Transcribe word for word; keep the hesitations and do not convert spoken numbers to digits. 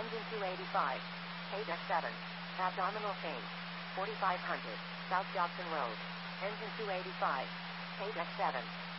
Engine two eighty-five. K deck seven. Abdominal change. forty-five hundred. South Johnson Road. Engine two eighty-five. K deck seven.